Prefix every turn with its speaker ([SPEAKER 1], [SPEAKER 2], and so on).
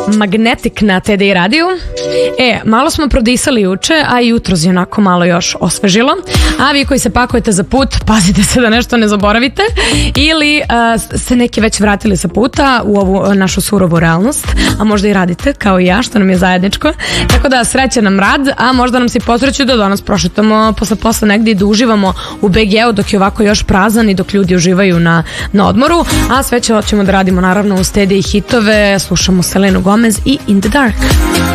[SPEAKER 1] Magnetic na TDI radiju. Malo smo prodisali juče, a i jutro je onako malo još osvežilo. A vi koji se pakujete za put, pazite se da nešto ne zaboravite. Ili se neki već vratili sa puta u ovu našu surovu realnost, a možda i radite kao i ja, što nam je zajedničko. Tako da sreće nam rad, a možda nam se posreću da danas prošetamo posle negdje i da uživamo u BG-u dok je ovako još prazan i dok ljudi uživaju na odmoru. A sve ćemo da radimo naravno uz TDI hitove, slušamo Selenu Gomez i In the Dark.